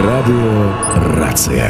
Радыё «Рацыя».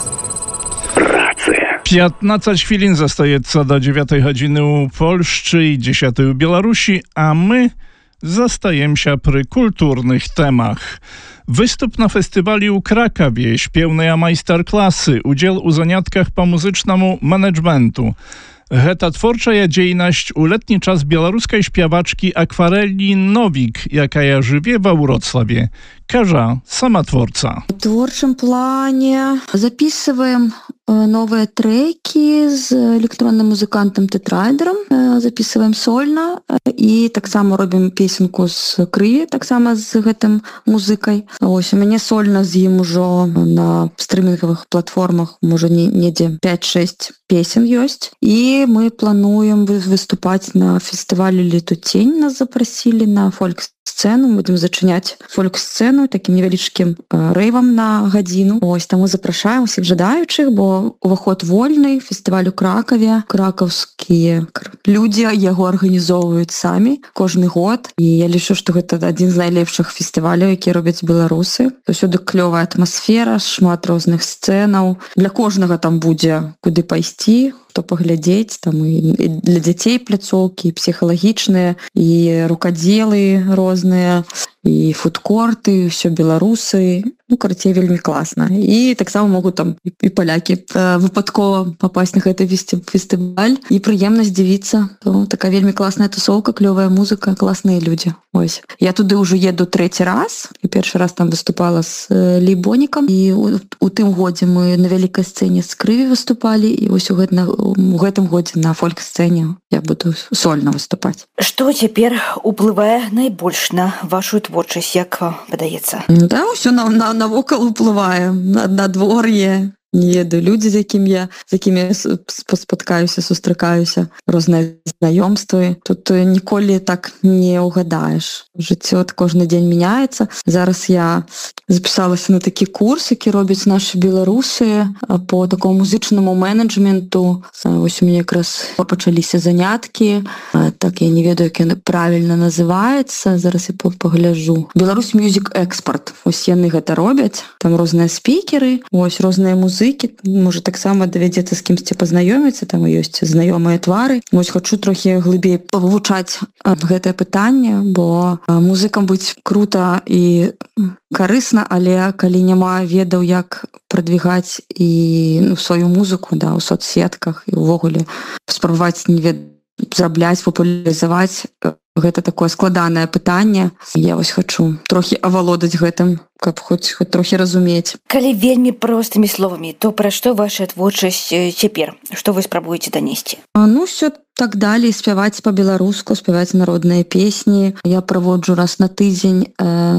15 хвілін застаецца до 9 гадзіны ў Польшчы і 10 у Беларусі, а мы застаемся пры культурных тэмах. Выступ на фестывалі ў Кракаве, śpiewныя майстар-класы, удзел у занятках па музычнаму менеджменту. Гэта творчая дзейнасць у летні час беларускай śpiewaczki Akwareli Nowik, якая жыве ва Вроцлаве. Кажа сама творца. В творчым плане записываем новые треки с электронным музыкантом Тетрайдером, записываем сольно и так само робім песенку з Крыві, так само з гэтым музыкай. Ось у мяне сольна з ім ужо на стрымінгавых платформах можа недзе 5-6 песен ёсць. І мы плануем выступаць на фестывалі Летутень. Нас запросили на фольк-сцену. Будем зачыняць фольк-сцену таким невялічкім рэйвам на гадзіну. Ось таму запрашаем усіх жадаючых, бо уваход вольны, фестываль у Кракаве. Кракаўскія людзі яго арганізоўваюць самі кожны год. І я лічу, што гэта адзін з найлепшых фестываляў, які робяць беларусы. Усюды клёвая атмасфера, шмат розных сцэнаў. Для кожнага там будзе куды пайсці, хто паглядзець, там і для дзяцей пляцоўкі, і псіхалагічныя, і рукадзелы розныя, і фудкорты, ўсё беларусы. Карацей, вельмі класна. І таксама могуць там і палякі выпадкова папасць на гэты фестываль. І прыемна здзівіцца. Такая вельмі класная тусоўка, клёвая музыка, класныя людзі. Ось. Я туды ўжо еду 3-й раз. І першы раз там выступала з Лейбонікам. І у тым годзе мы на вялікай сцэне з Крыві выступалі. І вось у гэтым годзе на фольк-сцэне я буду сольна выступаць. Што цяпер уплывае найбольш на вашу творчасць, як падаецца? Да, ўсё навокал уплывае, на надвор'е. Не ведаю, людзі, з якімі спаткаюся, сустракаюся, розныя знаёмствы. Тут ніколі так не ўгадаеш. Жыццё кожны дзень мяняецца. Зараз я запісалася на такі курс, які робяць нашы беларусы по такому музычнаму менеджменту. Вось у мяне якраз пачаліся заняткі. Так, я не ведаю, як яны правільна называецца. Зараз я пагляджу. Беларусь Music Export. Вось яны гэта робяць. Там розныя спікеры, вось розныя музыкі. Можа, таксама давядзецца з кімсьці пазнаёміцца, там ёсць знаёмыя твары. Вось хачу трохі глыбей павывучаць гэтае пытанне, бо музыкам быць крута і карысна, але калі няма ведаў, як прадвігаць і сваю музыку, да, у соцсетках і ўвогуле спрабаваць зарабляць, папулярызаваць, гэта такое складанае пытанне. Я вось хачу трохі авалодаць гэтым, каб хоць трохі разумець. Калі вельмі простымі словамі, то пра што ваша творчасць цяпер? Што вы спрабуеце данесці? Усё так далей, спяваць па-беларуску, спяваць народныя песні. Я праводжу раз на тыдзень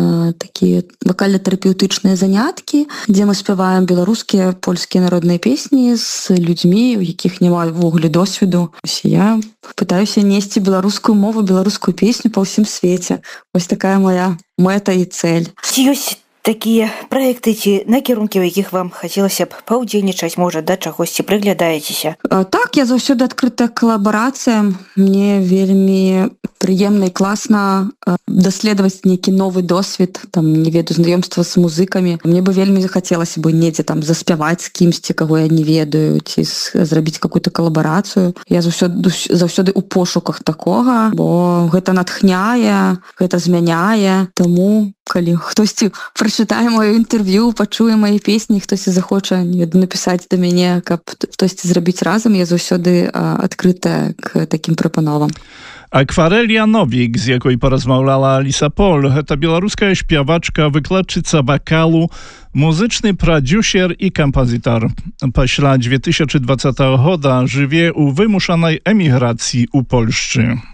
такія вакальна-тэрапеўтычныя заняткі, дзе мы спяваем беларускія, польскія народныя песні з людзьмі, у якіх няма ўвогуле досведу. Я пытаюся несці беларускую мову, беларускую песню па ўсім свеце. Вось такая моя мэта і цэль. Ці ёсць такія праекты ці накірункі, у якіх вам хацелася б паўдзельнічаць, можа, да чагосьці прыглядаецеся? Так, я заўсёды адкрыта калабарацыям. Мне вельмі прыемна і класна даследаваць нейкі новы досвед, там, не ведаю, знаёмства з музыкамі. Мне бы вельмі захацелася бы недзе там заспяваць з кімсьці, каго я не ведаю, ці зрабіць какую-то калабарацыю. Я заўсёды ў пошуках такога, бо гэта натхняе, гэта змяняе. Таму калі хтосьці прачытае маё інтэрв'ю, пачуе мае песні, хтосьці захоча напісаць да мяне, каб хтосьці зрабіць разам, я заўсёды адкрытая к такім прапановам. Akwarelia Nowik, z jakoj porozmawiała Alisa Pol, to białoruska śpiewaczka, wykładczyca wokalu, muzyczny producer i kompozytor. Pośla 2020 года żywie u wymuszanej emigracji u Polszczy.